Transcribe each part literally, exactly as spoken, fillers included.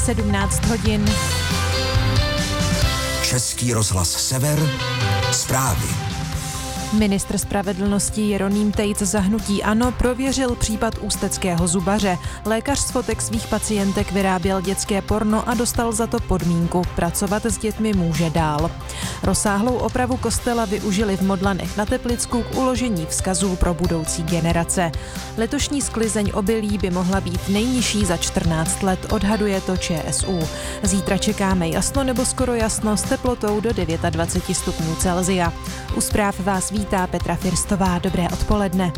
sedmnáct hodin. Český rozhlas Sever, zprávy. Ministr spravedlnosti Jeroným Tejc za hnutí ANO prověřil případ ústeckého zubaře. Lékař z fotek svých pacientek vyráběl dětské porno a dostal za to podmínku. Pracovat s dětmi může dál. Rozsáhlou opravu kostela využili v Modlanech na Teplicku k uložení vzkazů pro budoucí generace. Letošní sklizeň obilí by mohla být nejnižší za čtrnáct let, odhaduje to ČSÚ. Zítra čekáme jasno nebo skoro jasno s teplotou do dvacet devět stupňů Celsia. U zpráv vás vítá Petra Firstová. Dobré odpoledne.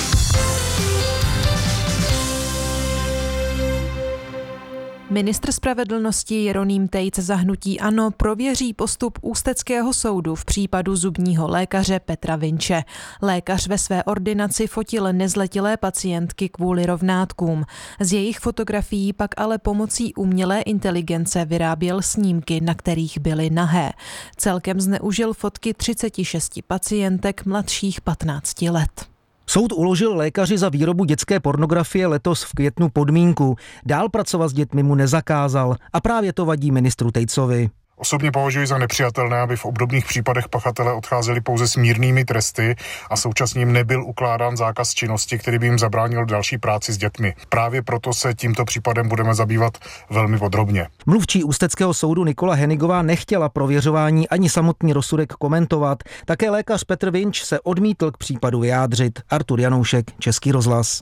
Ministr spravedlnosti Jeroným Tejc za hnutí ANO prověří postup ústeckého soudu v případu zubního lékaře Petra Vinče. Lékař ve své ordinaci fotil nezletilé pacientky kvůli rovnátkům. Z jejich fotografií pak ale pomocí umělé inteligence vyráběl snímky, na kterých byly nahé. Celkem zneužil fotky třicet šest pacientek mladších patnácti let. Soud uložil lékaři za výrobu dětské pornografie letos v květnu podmínku. Dál pracovat s dětmi mu nezakázal a právě to vadí ministru Tejcovi. Osobně považuji za nepřijatelné, aby v obdobných případech pachatelé odcházeli pouze s mírnými tresty a současně jim nebyl ukládán zákaz činnosti, který by jim zabránil další práci s dětmi. Právě proto se tímto případem budeme zabývat velmi podrobně. Mluvčí ústeckého soudu Nikola Henigová nechtěla prověřování ani samotný rozsudek komentovat. Také lékař Petr Vinč se odmítl k případu vyjádřit. Artur Janoušek, Český rozhlas.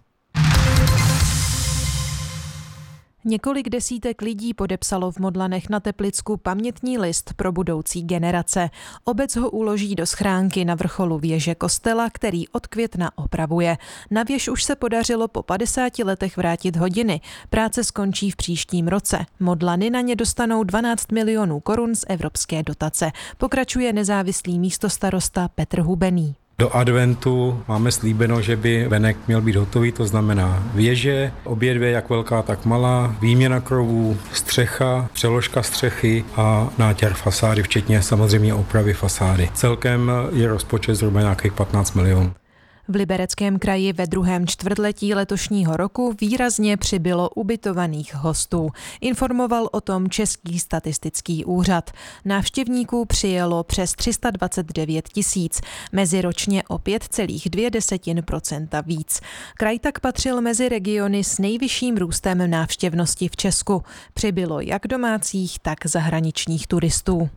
Několik desítek lidí podepsalo v Modlanech na Teplicku pamětní list pro budoucí generace. Obec ho uloží do schránky na vrcholu věže kostela, který od května opravuje. Na věž už se podařilo po padesáti letech vrátit hodiny. Práce skončí v příštím roce. Modlany na ně dostanou dvanáct milionů korun z evropské dotace. Pokračuje nezávislý místostarosta Petr Hubený. Do adventu máme slíbeno, že by venek měl být hotový, to znamená věže, obě dvě, jak velká, tak malá, výměna krovů, střecha, přeložka střechy a nátěr fasády, včetně samozřejmě opravy fasády. Celkem je rozpočet zhruba nějakých patnáct milionů. V Libereckém kraji ve druhém čtvrtletí letošního roku výrazně přibylo ubytovaných hostů. Informoval o tom Český statistický úřad. Návštěvníků přijelo přes tři sta dvacet devět tisíc, meziročně o pět celá dvě procenta víc. Kraj tak patřil mezi regiony s nejvyšším růstem návštěvnosti v Česku. Přibylo jak domácích, tak zahraničních turistů.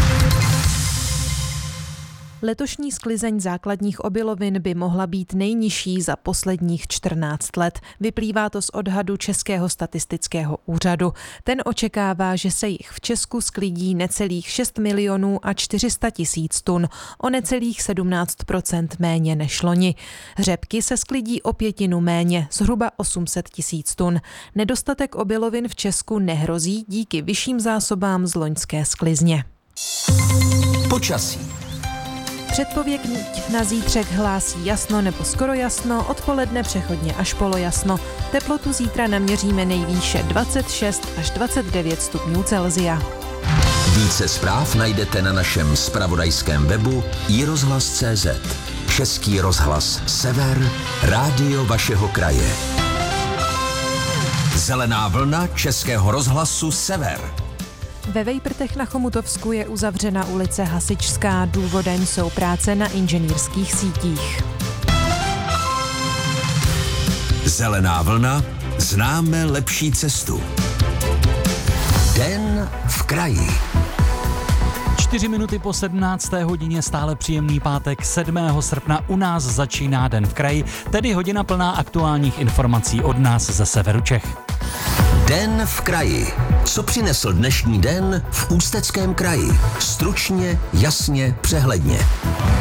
Letošní sklizeň základních obilovin by mohla být nejnižší za posledních čtrnáct let. Vyplývá to z odhadu Českého statistického úřadu. Ten očekává, že se jich v Česku sklidí necelých šest milionů a čtyři sta tisíc tun, o necelých sedmnáct procent méně než loni. Řepky se sklidí o pětinu méně, zhruba osm set tisíc tun. Nedostatek obilovin v Česku nehrozí díky vyšším zásobám z loňské sklizně. Počasí. Předpověď na zítřek hlásí jasno nebo skoro jasno, odpoledne přechodně až polojasno. Teplotu zítra naměříme nejvýše dvacet šest až dvacet devět stupňů Celsia. Více zpráv najdete na našem zpravodajském webu i rozhlas tečka cé zet. Český rozhlas Sever, rádio vašeho kraje. Zelená vlna Českého rozhlasu Sever. Ve Vejprtech na Chomutovsku je uzavřena ulice Hasičská. Důvodem jsou práce na inženýrských sítích. Zelená vlna, známe lepší cestu. Den v kraji. Čtyři minuty po sedmnácté hodině, stále příjemný pátek sedmého srpna u nás začíná Den v kraji, tedy hodina plná aktuálních informací od nás ze severu Čech. Den v kraji. Co přinesl dnešní den v Ústeckém kraji? Stručně, jasně, přehledně.